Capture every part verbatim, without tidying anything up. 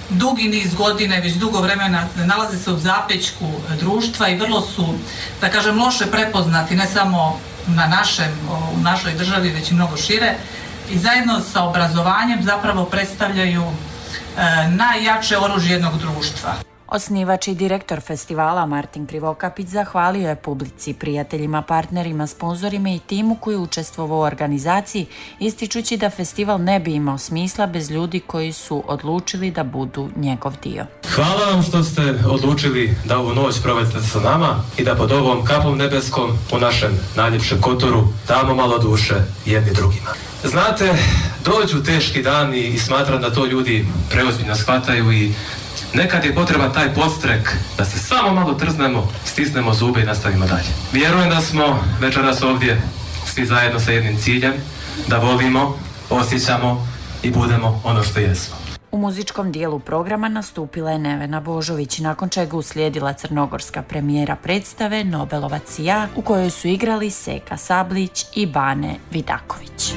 dugi niz godine, već dugo vremena nalaze se u zapećku društva i vrlo su, da kažem, loše prepoznati, ne samo na našem, u našoj državi, već i mnogo šire. I zajedno sa obrazovanjem zapravo predstavljaju e, najjače oružje jednog društva. Osnivač i direktor festivala Martin Krivokapić zahvalio je publici, prijateljima, partnerima, sponzorima i timu koji je učestvovao u organizaciji, ističući da festival ne bi imao smisla bez ljudi koji su odlučili da budu njegov dio. Hvala vam što ste odlučili da ovu noć provedete sa nama i da pod ovom kapom nebeskom u našem najljepšem Kotoru damo malo duše jedni drugima. Znate, dođu teški dani i smatram da to ljudi preozbiljno shvataju i nekad je potreban taj podstrek da se samo malo trznemo, stisnemo zube i nastavimo dalje. Vjerujem da smo večeras ovdje svi zajedno sa jednim ciljem, da volimo, osjećamo i budemo ono što jesmo. U muzičkom dijelu programa nastupila je Nevena Božović, nakon čega uslijedila crnogorska premijera predstave Nobelovac i ja, u kojoj su igrali Seka Sablić i Bane Vidaković.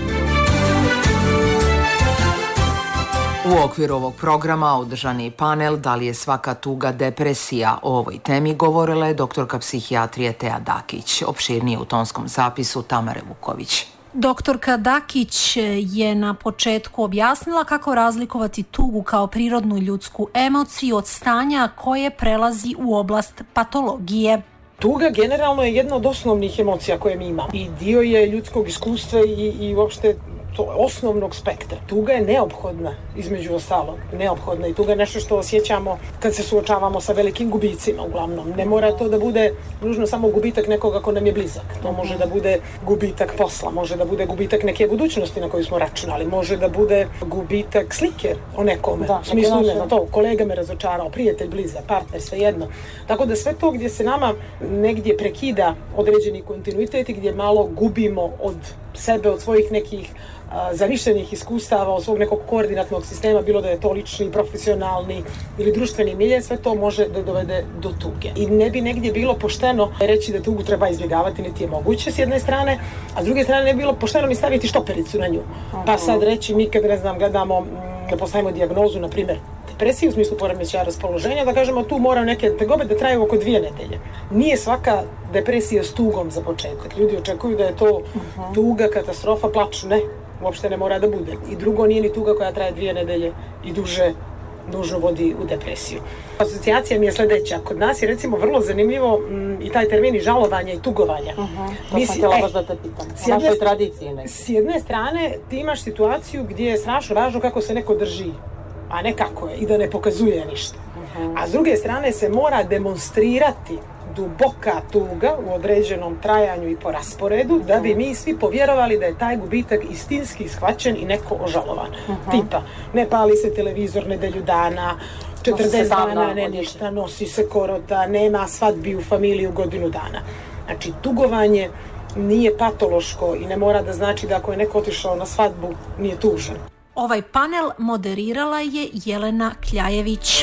U okviru ovog programa održan je panel Da li je svaka tuga depresija. O ovoj temi govorila je doktorka psihijatrije Teja Dakić, opširnije u tonskom zapisu Tamare Vuković. Doktorka Dakić je na početku objasnila kako razlikovati tugu kao prirodnu ljudsku emociju od stanja koje prelazi u oblast patologije. Tuga generalno je jedna od osnovnih emocija koje mi imamo i dio je ljudskog iskustva i, i uopšte to osnovnog spektra. Tuga je neophodna, između ostalog, neophodna i tuga je nešto što osjećamo kad se suočavamo sa velikim gubicima uglavnom. Ne mora to da bude nužno samo gubitak nekoga ko nam je blizak. To može da bude gubitak posla, može da bude gubitak neke budućnosti na koju smo računali, može da bude gubitak slike o nekome. Da, u smislu, ne znam, to, kolega me razočarao, prijatelj, blizak, partner, svejedno. Tako da sve to gdje se nama negdje prekida određeni kontinuitet i gdje malo gubimo od sebe, od svojih nekih zamišljenih iskustava, od svog nekog koordinatnog sistema, bilo da je to lični, profesionalni ili društveni milje, sve to može da dovede do tuge. I ne bi negdje bilo pošteno reći da tugu treba izbjegavati, niti je moguće s jedne strane, a s druge strane ne bi bilo pošteno mi staviti štopericu na nju. Pa sad reći mi kad, ne znam, gledamo, kad postavimo dijagnozu, na primjer, depresiju u smislu poremećaja raspoloženja, da kažemo tu mora neke tegobe da traju oko dvije nedelje. Nije svaka depresija s tugom za početak. Ljudi očekuju da je to tuga, katastrofa, plač, ne. Uopšte ne mora da bude. I drugo, nije ni tuga koja traje dvije nedelje i duže nužno vodi u depresiju. Asocijacija mi je sljedeća. Kod nas je recimo vrlo zanimljivo m, i taj termin žalovanja i tugovanja. Uh-huh. To mi sam htjela baš da te pitam. U našoj tradiciji nekako. S jedne strane ti imaš situaciju gdje je strašno važno kako se neko drži, a ne kako je i da ne pokazuje ništa. Uh-huh. A s druge strane se mora demonstrirati duboka tuga u određenom trajanju i po rasporedu, da bi mi svi povjerovali da je taj gubitak istinski shvaćen i neko ožalovan. Uh-huh. Tipa, ne pali se televizor nedelju dana, četrdeset dana ne ništa, nosi se korota, nema svadbi u familiji u godinu dana. Znači, tugovanje nije patološko i ne mora da znači da ako je neko otišao na svadbu, nije tužan. Ovaj panel moderirala je Jelena Kljajević.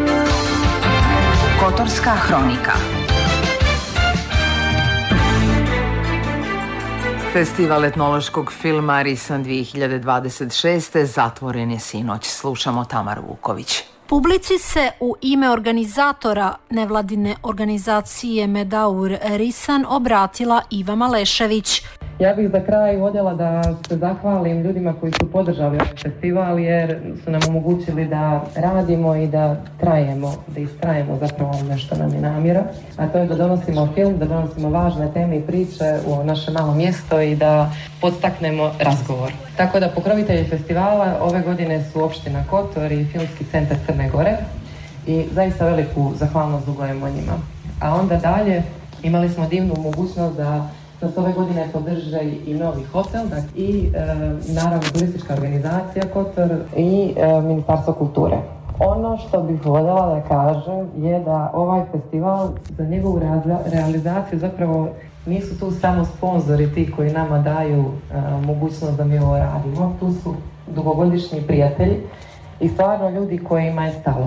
Kotorska hronika. Festival etnološkog filma Risan dvije hiljade dvadeset šeste zatvoren je sinoć. Slušamo Tamaru Vuković. Publici se u ime organizatora nevladine organizacije Medaur Risan obratila Iva Malešević. Ja bih za kraj voljela da se zahvalim ljudima koji su podržali ovaj festival jer su nam omogućili da radimo i da trajemo, da istrajemo zapravo nešto nam je namjera. A to je da donosimo film, da donosimo važne teme i priče u naše malo mjesto i da podstaknemo razgovor. Tako da pokrovitelji festivala ove godine su opština Kotor i Filmski centar Crne Gore i zaista veliku zahvalnost dugujemo njima. A onda dalje imali smo divnu mogućnost da nas ove godine podrže i novi hotel i e, naravno turistička organizacija Kotor i e, Ministarstvo kulture. Ono što bih voljela da kažem je da ovaj festival za njegovu realizaciju zapravo nisu tu samo sponzori ti koji nama daju e, mogućnost da mi ovo radimo. Tu su dugogodišnji prijatelji i stvarno ljudi kojima je stalo.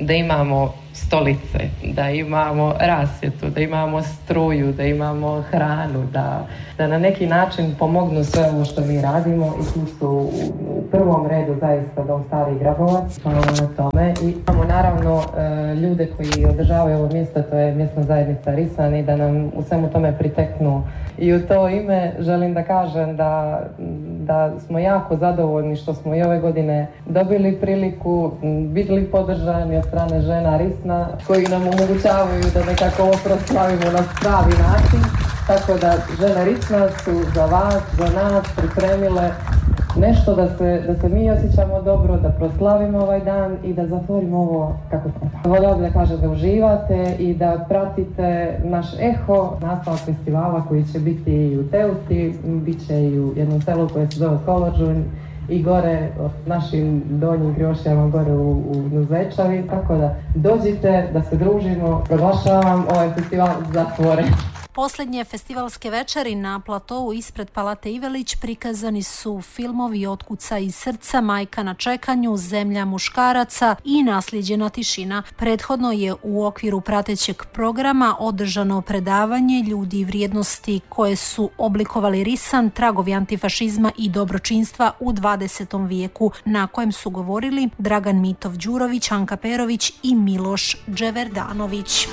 da imamo stolice, da imamo rasvjetu, da imamo struju, da imamo hranu, da, da na neki način pomognu sve ovo što mi radimo i tu su u, u prvom redu zaista Dom Stari Grabovac, hvala na tome. I imamo naravno e, ljude koji održavaju ovo mjesto, to je mjesna zajednica Risan i da nam u svemu tome priteknu. I u to ime želim da kažem da, da smo jako zadovoljni što smo i ove godine dobili priliku, bili podržani od strane žena Risna koji nam omogućavaju da nekako ovo proslavimo na pravi način. Tako da žene Risna su za vas, za nas pripremile nešto da se, da se mi osjećamo dobro, da proslavimo ovaj dan i da zatvorimo ovo kako treba. Voljela bih da kažem da uživate i da pratite naš eho, nastavak festivala koji će biti i u Teuti, bit će i u jednom selu koje se zove Kolođun i gore od našim donjim Kriošijama gore u, u Nuzečavi. Tako da dođite, da se družimo, proglašavam ovaj festival zatvoren. Posljednje festivalske večeri na platovu ispred Palate Ivelić prikazani su filmovi Otkuca iz srca, Majka na čekanju, Zemlja muškaraca i Naslijeđena tišina. Prethodno je u okviru pratećeg programa održano predavanje Ljudi i vrijednosti koje su oblikovali Risan, tragovi antifašizma i dobročinstva u dvadesetom vijeku, na kojem su govorili Dragan Mitov-Đurović, Anka Perović i Miloš Dževerdanović.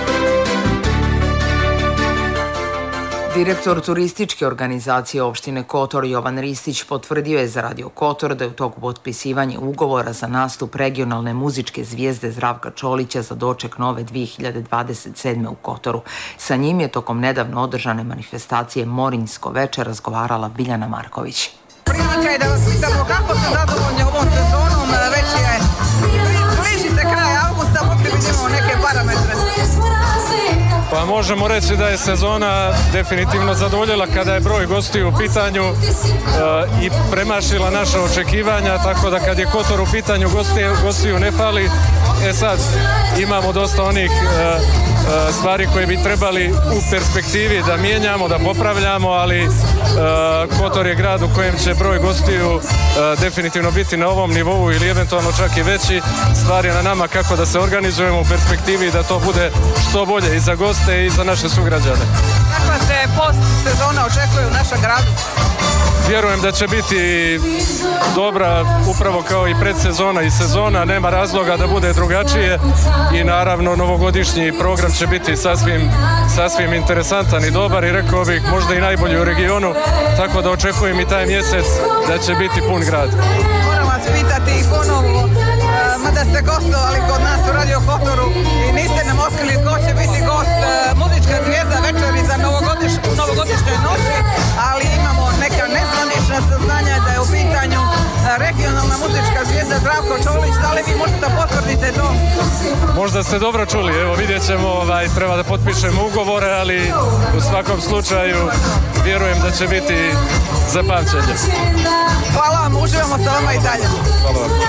Direktor turističke organizacije opštine Kotor Jovan Ristić potvrdio je za Radio Kotor da je u toku potpisivanja ugovora za nastup regionalne muzičke zvijezde Zdravka Čolića za doček nove dvije hiljade dvadeset sedme u Kotoru. Sa njim je tokom nedavno održane manifestacije Morinjsko veče razgovarala Biljana Marković. Prilika je da vas pitamo kako ste zadovoljni ovom sezonom, već je bliži se kraj avgusta, mogli vidimo neke parametre. Pa možemo reći da je sezona definitivno zadovoljila kada je broj gostiju u pitanju e, i premašila naša očekivanja, tako da kad je Kotor u pitanju gostiju, gostiju ne fali. E sad, imamo dosta onih e, e, stvari koje bi trebali u perspektivi da mijenjamo, da popravljamo, ali e, Kotor je grad u kojem će broj gostiju e, definitivno biti na ovom nivou ili eventualno čak i veći. Stvar je na nama kako da se organizujemo u perspektivi da to bude što bolje i za goste i za naše sugrađane. Kakva se post sezona očekuje u našem gradu? Vjerujem da će biti dobra upravo kao i predsezona i sezona, nema razloga da bude drugačije i naravno novogodišnji program će biti sasvim, sasvim interesantan i dobar i rekao bih možda i najbolji u regionu, tako da očekujem i taj mjesec da će biti pun grad. Moram vas pitati ponovo, mada ste gostovali kod nas u Radio Kotoru i niste nam otkrili ko će biti gost, muzička zvijezda večeri za novogodiš, novogodišnjoj noći, ali imamo neka nezvanična saznanja da je u pitanju regionalna muzička zvijezda Zdravko Čolić. Da li vi možete da potvrdite to? Možda ste dobro čuli, evo vidjet ćemo, ovaj, treba da potpišemo ugovore, ali u svakom slučaju vjerujem da će biti za pamćenje. Hvala vam, uživamo sa vama i dalje. Hvala vam.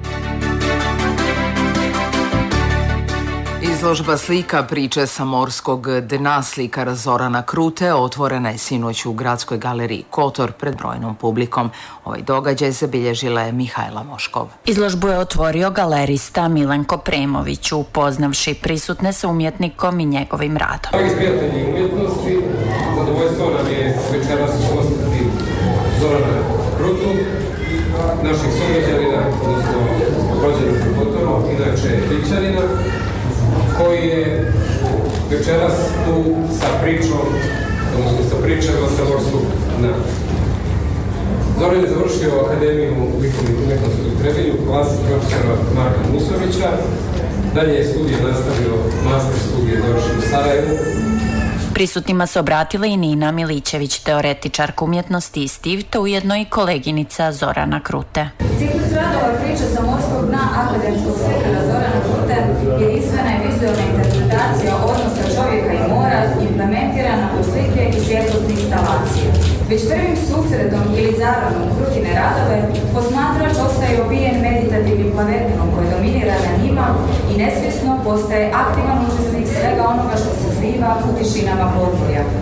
Izložba slika priče sa morskog dna slikara Zorana Krute otvorena je sinoć u Gradskoj galeriji Kotor pred brojnom publikom. Ovaj događaj zabilježila je Mihajla Moškov. Izložbu je otvorio galerista Milenko Premović, upoznavši prisutne sa umjetnikom i njegovim radom. Dragi prijatelji umjetnosti, zadovoljstvo nam je večeras ugostiti Zorana Krutu, naših sugrađanina, odnosno rođenog u Kotoru, inače Ličanina, koji je večeras tu sa pričom, odnosno sa pričama sa morskog dna. Zoran je završio Akademiju likovnih umjetnosti u Trebinju, klasi profesora Marka Musovića, dalje je studije nastavio, master studije završio u Sarajevu. Prisutnima se obratila i Nina Milićević, teoretičarka umjetnosti iz Tivta, ujedno i koleginica Zorana Krute. Ciklus radova priča sa morskog dna akademskog slikara Zorana Krute jedinstvena je vizualna interpretacija odnosa čovjeka i mora implementirana u slike i svjetlosne instalacije. Već prvim susretom ili zaradom Krutine radove posmatrač ostaje obijen meditativnim planetom koji dominira na njima i nesvjesno postaje aktivan učesnik svega onoga što se zbiva u tišinama podvorja.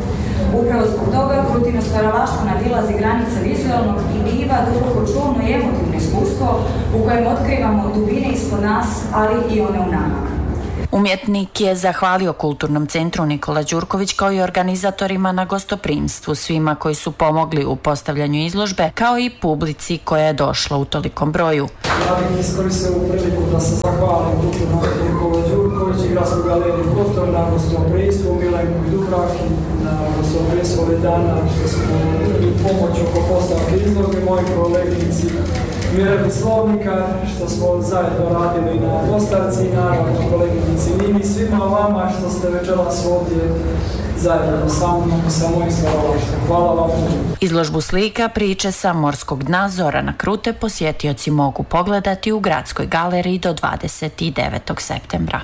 Upravo zbog toga Krutino stvaralaštvo nadilazi granice vizualnog i biva duboko čulno i emotivno iskustvo u kojem otkrivamo dubine ispod nas, ali i one u nama. Umjetnik je zahvalio Kulturnom centru Nikola Đurković kao i organizatorima na gostoprimstvu, svima koji su pomogli u postavljanju izložbe, kao i publici koja je došla u tolikom broju. Ja bih iskoristio ovu priliku da se zahvalim Kulturnom centru Nikola Đurković i Gradskoj galeriji Kotor na gostoprimstvu, Milenku i Dubravki na gostoprimstvu ove dana, što smo imali pomoć oko postavke izložbe, moji koleginici Mireli Slovnika, što smo zajedno radili na postavci, naravno koleginici Nini, svima vama što ste večeras ovdje zajedno sa mnom, sa mojim stvaralaštvom. Hvala vam. Izložbu slika priče sa morskog dna Zorana Krute posjetioci mogu pogledati u Gradskoj galeriji do dvadeset devetog septembra.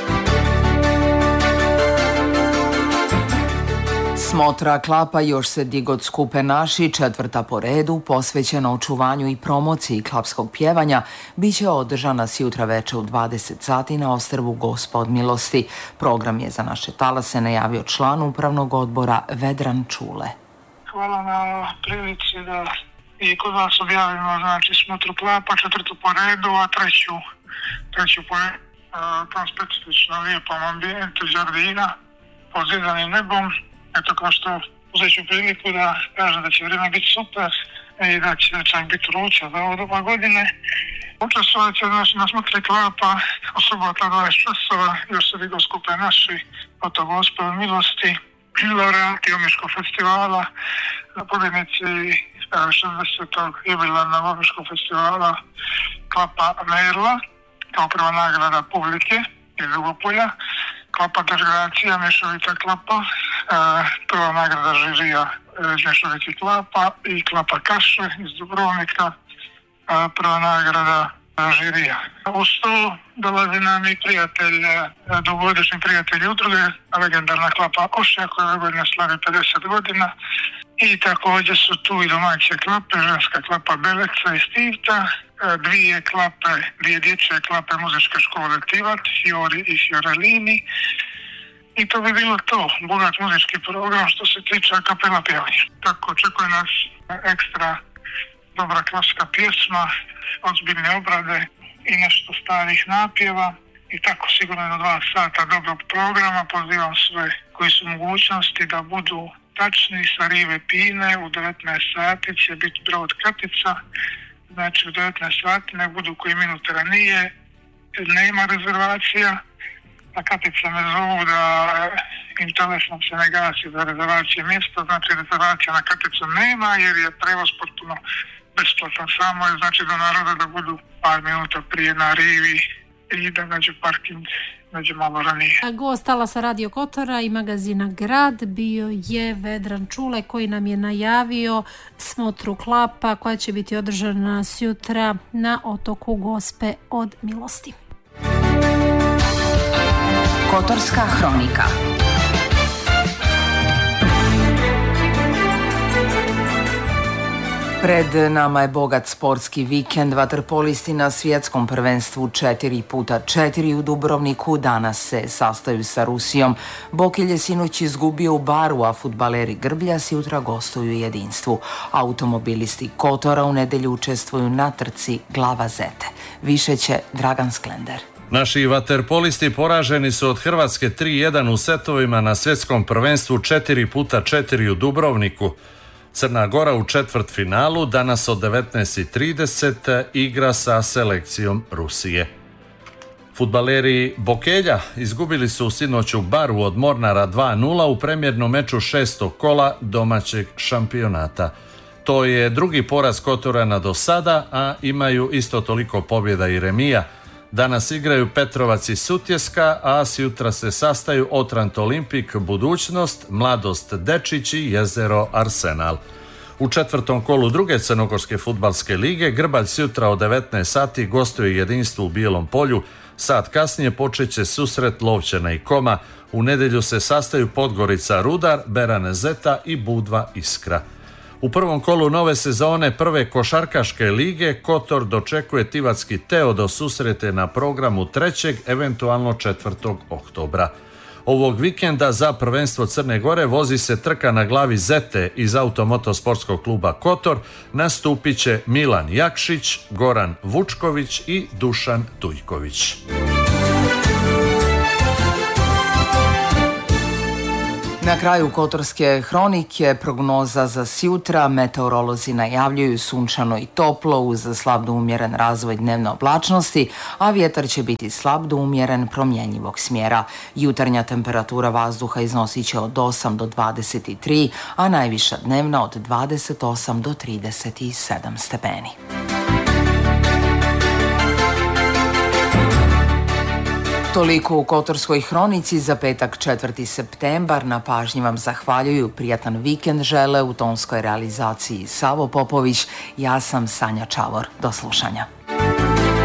Smotra klapa Još se digod skupe naši, četvrta po redu, posvećena očuvanju i promociji klapskog pjevanja, bit će održana sjutra veče u dvadeset sati na ostrvu Gospa od milosti. Program je za naše talase najavio član upravnog odbora Vedran Čule. Hvala na prilici da i kod vas objavimo, znači, smotru klapa, četvrtu po redu, a treću, treću po redu, tom specifično lijepom ambijentu Đardina, pod zidanim nebom. Eto, kao što uzet ću priliku da kažem da će vrijeme biti super i da će čak biti vruće za ovo doba godine. Učestvovat će znači, na smotri klapa u subota dvadeset časova, Još se digod skupe naši, Oto Gospe od milosti, laureati Omiškog festivala, pobjednici šezdesetog jubilarnog Omiškog festivala klapa Merla, kao prva nagrada publike iz Dugopolja, klapa Dežgracija, mješovita klapa, prva nagrada žirija mješovitih klapa i klapa Kaše iz Dubrovnika, prva nagrada žirija. Uz to dolazi nam i prijatelj, dugogodišnji prijatelj udruge, legendarna klapa Ošja koja ove godine slavi pedeset godina. I također su tu i domaće klape, ženska klapa Beleca iz Tivta, dvije klape, dvije dječje klape muzičke škole Tivat, Fiori i Fiorellini. I to bi bilo to, bogat muzički program što se tiče a kapela pjevanja. Tako očekuje nas ekstra dobra klasična pjesma, ozbiljne obrade i nešto starih napjeva. I tako sigurno do dva sata dobrog programa. Pozivam sve koji su mogućnosti da budu tačni sa rive Pine. U devetnaest sati će biti brod Katica. Znači u devetnaest sati ne budu koji minut ranije. Nema rezervacija. A Katica me zovu da im telefon se ne gasi za rezervacije mjesta. Znači rezervacija na Katicu nema jer je prevoz potpuno besplatan. Samo je znači do naroda da budu par minuta prije na rivi i da nađu parking među malo ranije. Gost talasa Radio Kotora i magazina Grad bio je Vedran Čule koji nam je najavio smotru klapa koja će biti održana sjutra na otoku Gospe od milosti. Kotorska hronika. Pred nama je bogat sportski vikend. Vaterpolisti na svjetskom prvenstvu četiri puta četiri u Dubrovniku danas se sastaju sa Rusijom. Bokelj je sinoć izgubio u Baru, a fudbaleri Grblja jutra gostuju Jedinstvu. Automobilisti Kotora u nedjelju učestvuju na trci Glava Zete. Više će Dragan Sklender. Naši vaterpolisti poraženi su od Hrvatske tri jedan u setovima na svjetskom prvenstvu četiri puta četiri u Dubrovniku. Crna Gora u četvrtfinalu danas od devetnaest trideset igra sa selekcijom Rusije. Fudbaleri Bokelja izgubili su sinoć u Baru od Mornara dva nula u premjernom meču šestog kola domaćeg šampionata. To je drugi poraz Kotorana do sada, a imaju isto toliko pobjeda i remija. Danas igraju Petrovac i Sutjeska, a sjutra se sastaju Otrant Olimpik, Budućnost, Mladost Dečić i Jezero Arsenal. U četvrtom kolu druge crnogorske fudbalske lige Grbalj sjutra od devetnaest sati gostuje Jedinstvu u Bijelom Polju. Sat kasnije počeće susret Lovćena i Koma. U nedjelju se sastaju Podgorica Rudar, Berane Zeta i Budva Iskra. U prvom kolu nove sezone prve košarkaške lige Kotor dočekuje Tivatski Teo do susrete na programu trećeg, eventualno četvrtog oktobra. Ovog vikenda za prvenstvo Crne Gore vozi se trka na glavi Zete iz Automotosportskog kluba Kotor. Nastupit će Milan Jakšić, Goran Vučković i Dušan Tujković. Na kraju Kotorske hronike prognoza za sjutra. Meteorolozi najavljuju sunčano i toplo uz slab do umjeren razvoj dnevne oblačnosti, a vjetar će biti slab do umjeren promjenjivog smjera. Jutarnja temperatura vazduha iznosit će od osam do dvadeset tri, a najviša dnevna od dvadeset osam do trideset sedam stepeni. Toliko u Kotorskoj hronici za petak četvrti septembar. Na pažnji vam zahvaljuju, prijatan vikend žele, u tonskoj realizaciji Savo Popović. Ja sam Sanja Čavor. Do slušanja.